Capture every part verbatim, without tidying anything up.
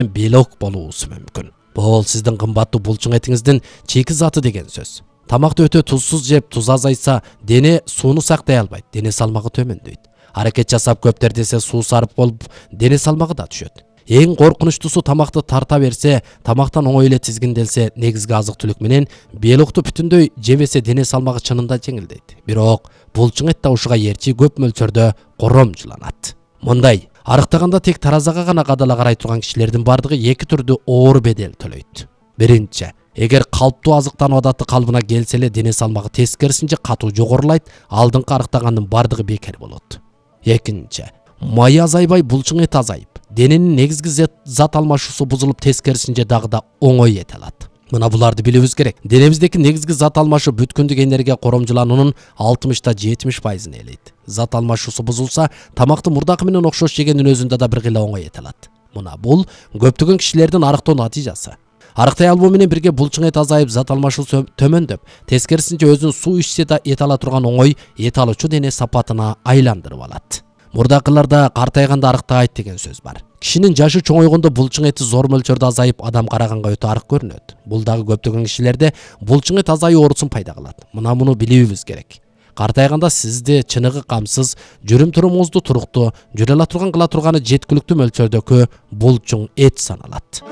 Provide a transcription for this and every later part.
белок болуусу мүмкүн. Бул сиздин кымбаттуу булчуң этиңиздин чийки заты деген сөз. Тамакты өтө тузсуз жеп, туз азайса, дене сууну сактай албайт, дене салмагы төмөндөйт. Аракет жасап көптөр десе суу сарып болуп, дене салмагы да түшөт. Эң коркунучтусу тамакты тарта берсе, тамактан оңой эле тизгинделсе, негизги азык-түлүк менен белокту бүтүндөй жебесе дене салмагы чынында жеңилдейт. Бирок булчуң эт табышыга эрчи көп мөлчөрдө коромжуланат. Мындай арыктаганда тек таразага гана кадала карай турган кишилердин бардыгы эки түрдүү оор бедел төлөйт. Биринчи, эгер калптуу азыктануу адаты калбына келсе эле дене салмагы тескерисинче катуу жогорулайт, алдыңкы арыктагандын бардыгы бекер болот. Экинчи, май азайбай булчуң эт азайып, дененин негизги зат алмашуусу бузулуп тескерисинче дагы да оңой эт алат. Мына буларды билүүбүз керек. Денебиздеки негизги зат алмашы бүткүндүк энергия коромжулануунун алтымыштан жетимиш пайызын ээлейт. Зат алмашуусу бузулса, тамакты мурдакы менен окшош жегендин өзүндө да бир кыйла оңой эт алат. Мына бул көптөгөн кишилердин арыктоо натыйжасы. Арыктай албоо менен бирге булчуң эт азайып, зат алмашуусу төмөндөп, тескерисинче өзүн суу ичсе да эт ала турган оңой эт алуучу дене сапатына айландырып алат. Мурдакыларда картайганда арыктайт деген сөз бар. Кишинин жашы чоңойгондо булчуң эти зор мөлчөрдө азайып, адам караганга өтө арык көрүнөт. Бул дагы көптөгөн кишилерде булчуң эт азайуу оорусун пайда кылат. Мына муну билүүбүз керек. Картайганда сизди чыныгы камсыз, жүрүм-турумуңузду туруктуу, жүрө ала турган кыла турганы жеткиликтүү мөлчөрдөгү булчуң эт саналат.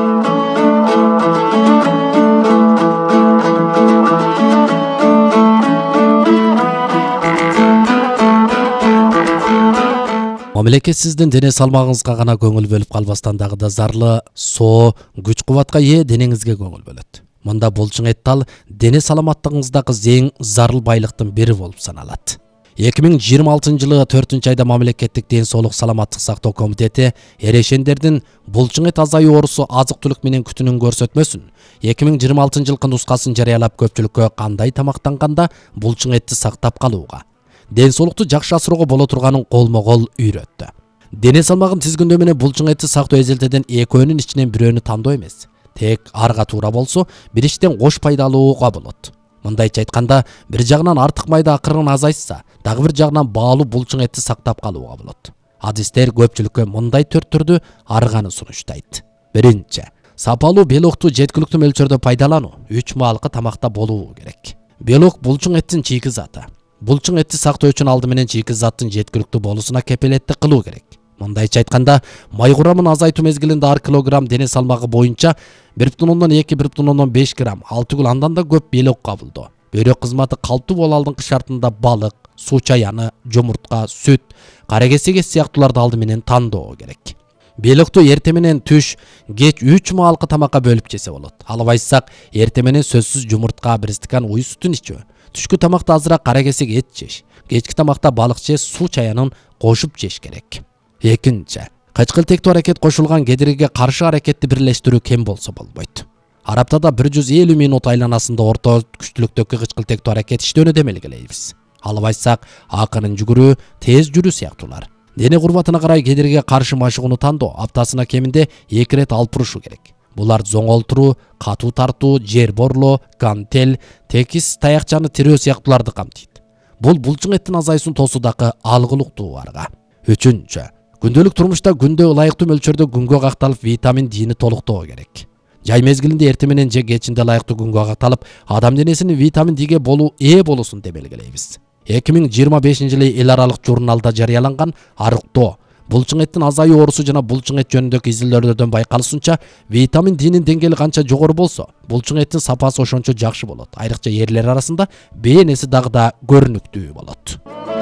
Мамлекет сиздин дене салмагыңызга гана көңүл бөлүп калбастан дагы да зарлы, соо, күч-кубатка ээ денеңизге көңүл бөлөт. Мында булчуң эт тал дене саламаттыгыңыздагы эң зарыл байлыктын бири болуп саналат. эки миң жыйырма алтынчы жылы төртүнчү айда мамлекеттик ден соолук саламаттык сактоо комитети эрешендердин булчуң эт азайуу оорусу азык-түлүк менен күтүүнүн көрсөтмөсүн эки миң жыйырма алтынчы жылкы нускасын жарыялап көпчүлүккө кандай тамактанганда булчуң этти сактап калууга, ден соолукту жакшы асырууга боло турганын колмо-кол үйрөттү. Дене салмагын тизгиндөө менен булчуң этти сактоо эзелтеден экөөнүн ичинен бирөөнү тандоо эмес. Тек арга туура болсо, бир иштен кош пайдалууга болот. Мындайча айтканда, бир жагынан артык майда акырын азайса, дагы бир жагынан баалуу булчуң этти сактап калууга болот. Адистер көпчүлүккө мындай төрт түрдүү арганы сунуштайт. Биринчи, сапалуу белокту жеткиликтүү мөлчөрдө пайдалануу үч маалкы тамакта болуу керек. Белок булчуң эттин чийки заты. Булчуң этти сактоо үчүн алды менен чийки заттын жеткиликтүү болуусуна кепилеттик кылуу керек. Мындайча айтканда, май курамын азайтуу мезгилинде ар килограмм дене салмагы боюнча бир бүтүн ондон эки — бир бүтүн ондон беш грамм, ал түгүл андан да көп белок кабылдоо. Бөйрөк кызматы калптуу болуу алдыңкы шартында балык, суу чаяны, жумуртка, сүт, каракесек сыяктууларды алды менен тандоо керек. Белокту эртең менен түш, кеч үч маалкы тамакка бөлүп жесе болот. Албайсак, эртең менен сөзсүз жумуртка, бир стакан уй сүтүн ичүү. Түшкү тамакта азыраак каракесек эт жеш. Кечки тамакта балык же суу чаянын кошуп жеш керек. Экинчи, кычкылтектүү аракет кошулган кедергиге каршы аракетти бирлештирүү кем болсо болбойт. Ар аптада бир жүз элүү минут айланасында орто күчтүүлүктөгү кычкылтектүү аракет иштөөнү демелгилейбиз. Албайсак, акырын жүгүрүү, тез жүрүү сыяктуулар. Дене курбатына карай кедергиге каршы машыгууну тандоо аптасына кеминде эки рет алып турушу керек. Булар зоңол туруу, катуу тартуу, жер борлоо, гантель, текис таякчаны тирөө сыяктууларды камтыйт. Бул булчуң эттин азайысын тосуудагы алгылыктуу арга. Үчүнчү, күндөлүк турмушта күндө ылайыктуу мөлчөрдө күнгө какталып витамин Д'ни толуктоо керек. Жай мезгилинде эртең менен же кечинде ылайыктуу күнгө какталып, адам денесинин витамин Д'ге болуу ээ болуусун демелгилейбиз. эки миң жыйырма бешинчи жылы эл аралык журналда жарыяланган арыктоо, булчуң эттин азайуу оорусу жана булчуң эт жөнүндөгү изилдөөлөрдөн байкалышынча, витамин Д'нин деңгээли канча жогору болсо, булчуң эттин сапасы ошончо жакшы болот. Айрыкча эрлер арасында бээренеси дагы да көрүнүктүү болот.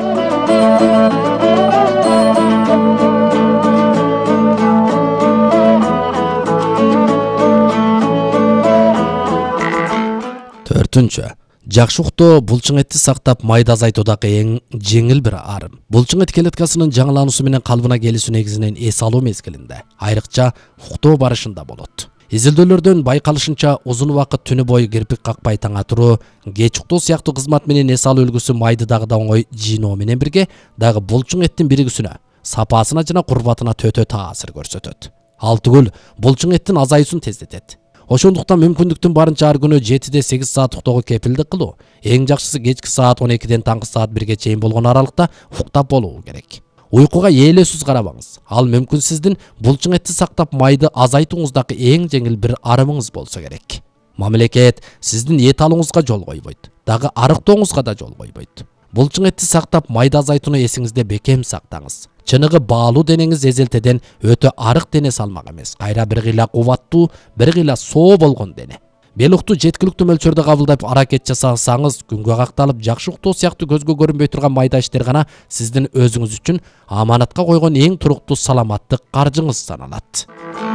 Төртүнчү, жакшы уктоо булчуң этти сактап майда азайтуудагы эң жеңил бир арым. Булчуң эт клеткасынын жаңылануусу менен калыбына келүүсү негизинен эс алуу мезгилинде, айрыкча уктоо барышында болот. Изилдөөлөрдөн байкалышынча, узун убакыт түнү бою кирпик какпай таңа туруу, кеч уктоо сыяктуу кызмат менен эс алуу үлгүсү майды дагы да оңой жыйноо менен бирге дагы булчуң эттин биригүүсүнө, сапасына жана курбатына төтө таасир көрсөтөт. Ал түгүл, булчуң эттин азайысын тездетет. Ошондуктан мүмкүндүктүн барынча ар күнү жетиде сегиз саат уктоого кепилдик кылуу. Эң жакшысы кечки саат он экиден таңкы саат бирге чейин болгон аралыкта уктап болуу керек. Уйкуга ээлесиз карабаңыз. Ал мүмкүн сиздин булчуң этти сактап майды азайтууңуздагы эң жеңил бир арымыңыз болсо керек. Мамлекет сиздин эт алууңузга жол койбойт. Дагы арыктооңузга да жол койбойт. Булчуң этти сактап майды азайтууну эсиңизде бекем сактаңыз. Чыныгы баалуу денеңиз эзелтеден өтө арык дене салмак эмес. Кайра бир кыйла кубаттуу, бир кыйла соо болгон дене. Белукту жеткиликтүү мөлчөрдө кабылдап аракет жасасаңыз, күнгө какталып жакшы уктоо сыяктуу көзгө көрүнбөй турган майда иштер гана сиздин өзүңүз үчүн аманатка койгон эң туруктуу саламаттык каржыңыз саналат.